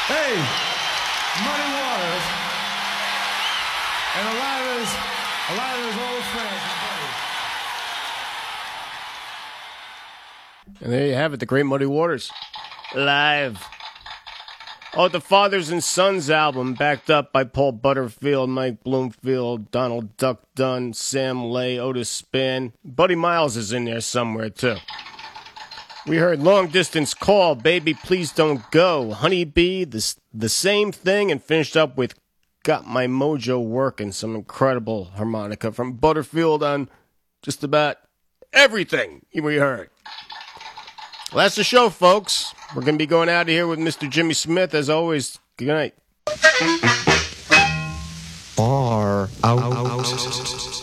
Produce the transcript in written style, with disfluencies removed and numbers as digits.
Hey, Muddy Waters, and a lot of his old friends and buddies. And there you have it, the great Muddy Waters. Live. Oh, the Fathers and Sons album, backed up by Paul Butterfield, Mike Bloomfield, Donald Duck Dunn, Sam Lay, Otis Spann. Buddy Miles is in there somewhere, too. We heard Long Distance Call, Baby Please Don't Go, Honeybee, the Same Thing, and finished up with Got My Mojo Working, some incredible harmonica from Butterfield on just about everything we heard. Well, that's the show, folks. We're going to be going out of here with Mr. Jimmy Smith. As always, good night. Far out.